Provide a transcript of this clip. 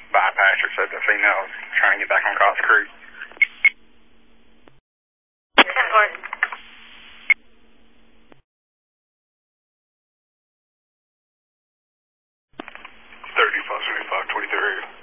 bypasser, so the female's trying to get back on Cox Creek. 30, 575, 23.